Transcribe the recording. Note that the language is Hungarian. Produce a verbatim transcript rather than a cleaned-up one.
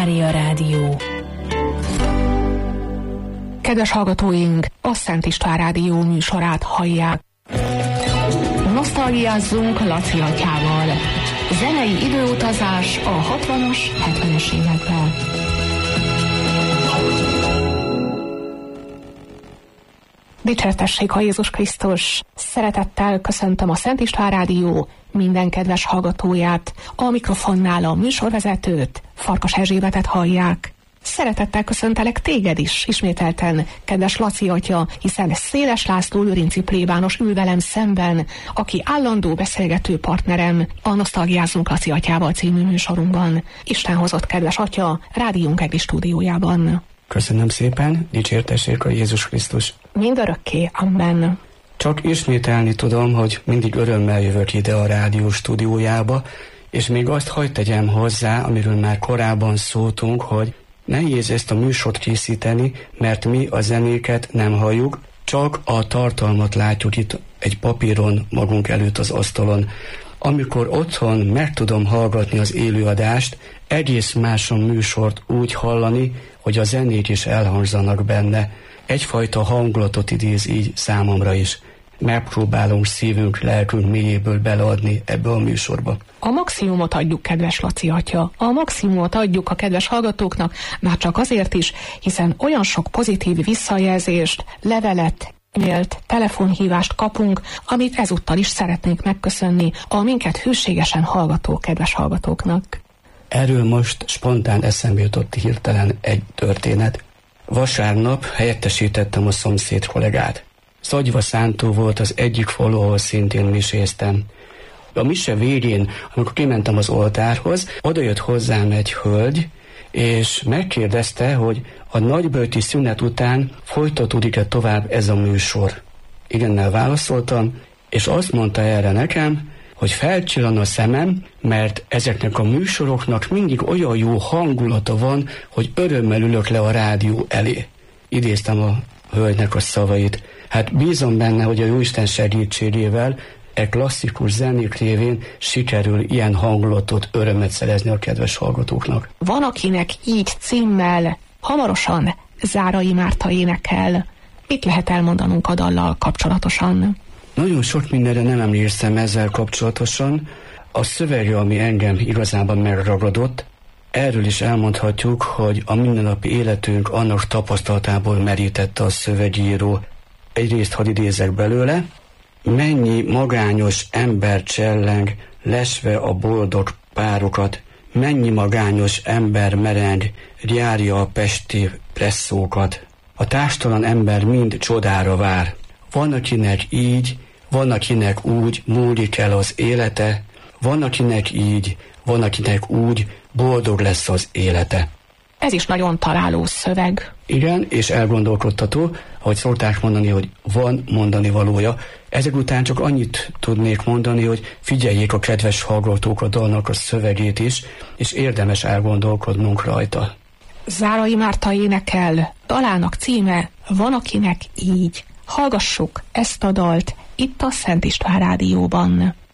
Mária Rádió. Kedves hallgatóink, a Szent István Rádió műsorát hallják. Nosztalgiázzunk Laci atyával. Zenei időutazás a hatvanas, hetvenes években. Dicsértessék a Jézus Krisztus! Szeretettel köszöntöm a Szent István Rádió minden kedves hallgatóját, a mikrofonnál a műsorvezetőt, Farkas Erzsébetet hallják. Szeretettel köszöntelek téged is, ismételten, kedves Laci atya, hiszen Széles László lőrinci plébános ül velem szemben, aki állandó beszélgető partnerem a Nosztalgiázzunk Laci atyával című műsorunkban. Isten hozott, kedves atya, rádiónk egri stúdiójában. Köszönöm szépen, dicsértessék a Jézus Krisztus! Mindörökké, amen. Csak ismételni tudom, hogy mindig örömmel jövök ide a rádió stúdiójába, és még azt hadd tegyem hozzá, amiről már korábban szóltunk, hogy nehéz ezt a műsort készíteni, mert mi a zenéket nem halljuk, csak a tartalmat látjuk itt egy papíron magunk előtt az asztalon. Amikor otthon meg tudom hallgatni az élőadást, egész más a műsort úgy hallani, hogy a zenék is elhangzanak benne. Egyfajta hangulatot idéz így számomra is. Megpróbálunk szívünk, lelkünk mélyéből beleadni ebbe a műsorba. A maximumot adjuk, kedves Laci atya. A maximumot adjuk a kedves hallgatóknak, már csak azért is, hiszen olyan sok pozitív visszajelzést, levelet, e-mailt, telefonhívást kapunk, amit ezúttal is szeretnénk megköszönni a minket hűségesen hallgató kedves hallgatóknak. Erről most spontán eszembe jutott hirtelen egy történet. Vasárnap helyettesítettem a szomszéd kollégát. Szagyva Szántó volt az egyik falu, ahol szintén miséztem. A mise végén, amikor kimentem az oltárhoz, odajött hozzám egy hölgy, és megkérdezte, hogy a nagyböjti szünet után folytatódik-e tovább ez a műsor. Igennel válaszoltam, és azt mondta erre nekem, hogy felcsillan a szemem, mert ezeknek a műsoroknak mindig olyan jó hangulata van, hogy örömmel ülök le a rádió elé. Idéztem a hölgynek a szavait. Hát bízom benne, hogy a Jóisten segítségével e klasszikus zenék révén sikerül ilyen hangulatot, örömet szerezni a kedves hallgatóknak. Van, akinek így címmel hamarosan Zárai Márta énekel. Mit lehet elmondanunk a dallal kapcsolatosan? Nagyon sok mindenre nem emlékszem ezzel kapcsolatosan. A szövege, ami engem igazában megragadott, erről is elmondhatjuk, hogy a mindennapi életünk annak tapasztalatából merítette a szövegíró. Egyrészt hadd idézek belőle: mennyi magányos ember cselleng, lesve a boldog párokat, mennyi magányos ember mereng, járja a pesti presszókat. A társtalan ember mind csodára vár. Van, akinek így, van, akinek úgy múlik el az élete, van, akinek így, van, akinek úgy boldog lesz az élete. Ez is nagyon találó szöveg. Igen, és elgondolkodtató, ahogy szokták mondani, hogy van mondani valója. Ezek után csak annyit tudnék mondani, hogy figyeljék a kedves hallgatók a dalnak a szövegét is, és érdemes elgondolkodnunk rajta. Zárai Márta énekel, dalának címe Van, akinek így. Hallgassuk ezt a dalt itt a Szent István Rádióban.